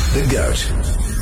The Goat.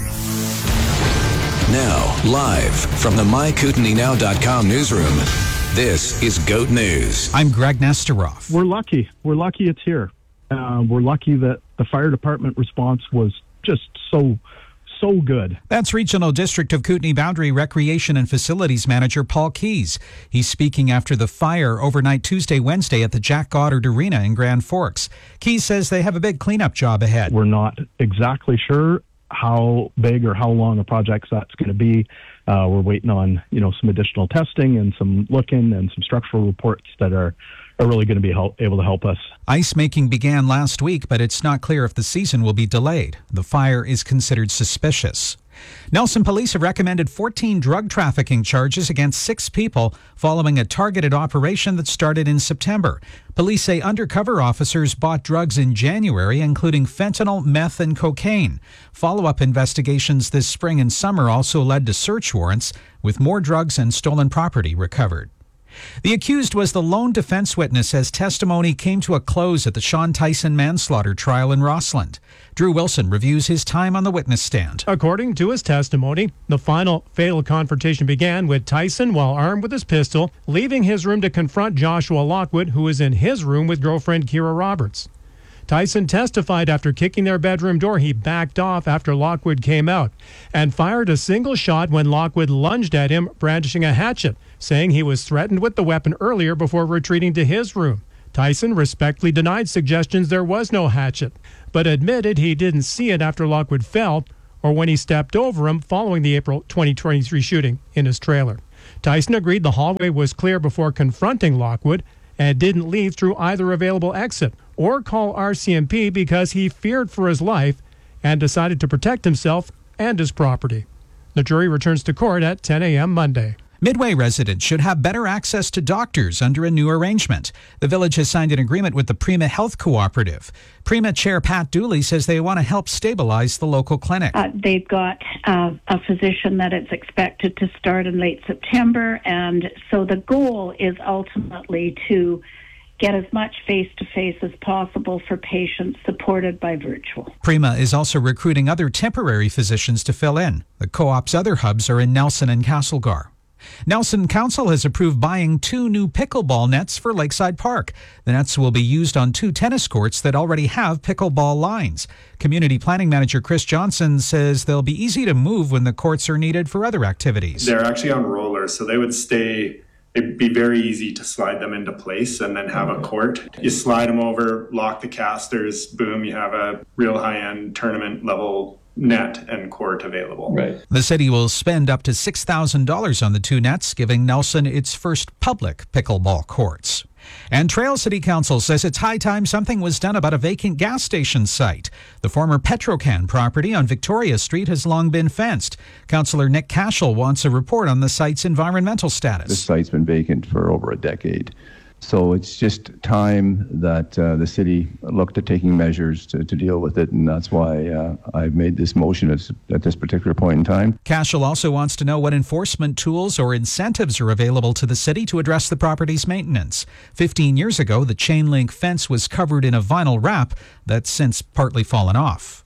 Now, live from the MyKootenayNow.com newsroom, this is Goat News. I'm Greg Nesteroff. We're lucky. We're lucky it's here. We're lucky that the fire department response was just so good. That's Regional District of Kootenay Boundary Recreation and Facilities Manager Paul Keys. He's speaking after the fire overnight Tuesday, Wednesday at the Jack Goddard Arena in Grand Forks. Keys says they have a big cleanup job ahead. We're not exactly sure how big or how long a project that's going to be. We're waiting on, some additional testing and some looking and some structural reports that are really going to be able to help us. Ice making began last week, but it's not clear if the season will be delayed. The fire is considered suspicious. Nelson police have recommended 14 drug trafficking charges against 6 people following a targeted operation that started in September. Police say undercover officers bought drugs in January, including fentanyl, meth, and cocaine. Follow-up investigations this spring and summer also led to search warrants, with more drugs and stolen property recovered. The accused was the lone defense witness as testimony came to a close at the Sean Tyson manslaughter trial in Rossland. Drew Wilson reviews his time on the witness stand. According to his testimony, the final fatal confrontation began with Tyson, while armed with his pistol, leaving his room to confront Joshua Lockwood, who was in his room with girlfriend Kira Roberts. Tyson testified after kicking their bedroom door, he backed off after Lockwood came out and fired a single shot when Lockwood lunged at him, brandishing a hatchet, saying he was threatened with the weapon earlier before retreating to his room. Tyson respectfully denied suggestions there was no hatchet, but admitted he didn't see it after Lockwood fell or when he stepped over him following the April 2023 shooting in his trailer. Tyson agreed the hallway was clear before confronting Lockwood and didn't leave through either available exit or call RCMP because he feared for his life and decided to protect himself and his property. The jury returns to court at 10 a.m. Monday. Midway residents should have better access to doctors under a new arrangement. The village has signed an agreement with the Prima Health Cooperative. Prima Chair Pat Dooley says they want to help stabilize the local clinic. They've got a physician that it's expected to start in late September, and so the goal is ultimately to get as much face-to-face as possible for patients supported by virtual. Prima is also recruiting other temporary physicians to fill in. The co-op's other hubs are in Nelson and Castlegar. Nelson Council has approved buying 2 new pickleball nets for Lakeside Park. The nets will be used on 2 tennis courts that already have pickleball lines. Community Planning Manager Chris Johnson says they'll be easy to move when the courts are needed for other activities. They're actually on rollers, so they would stay. It'd be very easy to slide them into place and then have a court. You slide them over, lock the casters, boom, you have a real high-end tournament level net and court available. Right. The city will spend up to $6,000 on the 2 nets, giving Nelson its first public pickleball courts. And Trail City Council says it's high time something was done about a vacant gas station site. The former Petrocan property on Victoria Street has long been fenced. Councillor Nick Cashel wants a report on the site's environmental status. The site's been vacant for over a decade. So it's just time that the city looked at taking measures to deal with it, and that's why I've made this motion at this particular point in time. Cashel also wants to know what enforcement tools or incentives are available to the city to address the property's maintenance. 15 years ago, the chain link fence was covered in a vinyl wrap that's since partly fallen off.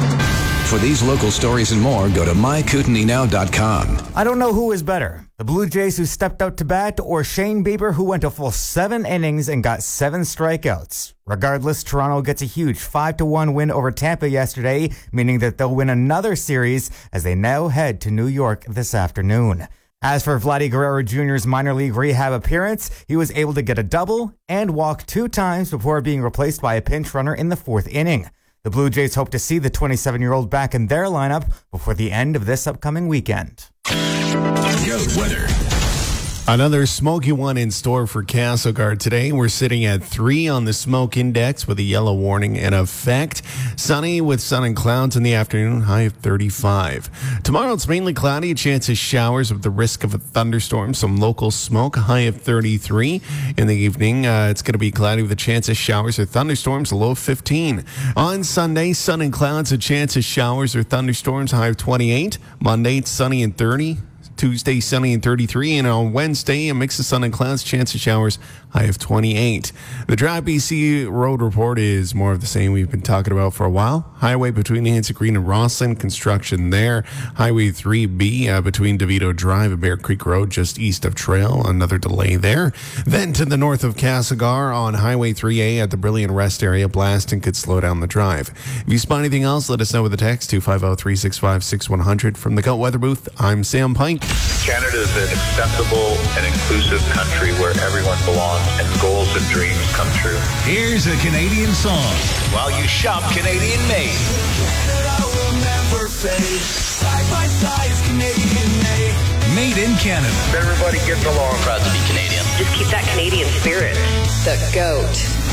For these local stories and more, go to MyKootenayNow.com. I don't know who is better, the Blue Jays who stepped out to bat or Shane Bieber who went a full 7 innings and got 7 strikeouts. Regardless, Toronto gets a huge 5-1 win over Tampa yesterday, meaning that they'll win another series as they now head to New York this afternoon. As for Vladdy Guerrero Jr.'s minor league rehab appearance, he was able to get a double and walk 2 times before being replaced by a pinch runner in the 4th inning. The Blue Jays hope to see the 27-year-old back in their lineup before the end of this upcoming weekend. Goat weather. Another smoky one in store for Castlegar today. We're sitting at 3 on the smoke index with a yellow warning in effect. Sunny with sun and clouds in the afternoon, high of 35. Tomorrow it's mainly cloudy, a chance of showers with the risk of a thunderstorm, some local smoke, high of 33. In the evening, it's going to be cloudy with a chance of showers or thunderstorms, a low of 15. On Sunday, sun and clouds, a chance of showers or thunderstorms, high of 28. Monday, it's sunny and 30. Tuesday, sunny and 33. And on Wednesday, a mix of sun and clouds, chance of showers, high of 28. The Drive BC Road Report is more of the same we've been talking about for a while. Highway between Nancy Green and Rosslyn, construction there. Highway 3B between DeVito Drive and Bear Creek Road, just east of Trail, another delay there. Then to the north of Castlegar on Highway 3A at the Brilliant Rest area, blasting could slow down the drive. If you spot anything else, let us know with a text 250-365-6100. From the Goat Weather Booth, I'm Sam Pike. Canada is an acceptable and inclusive country where everyone belongs and goals and dreams come true. Here's a Canadian song while you shop Canadian made. Canada will never fade. Side by side is Canadian made. Made in Canada. Everybody gets along. Proud to be Canadian. Just keep that Canadian spirit. The GOAT.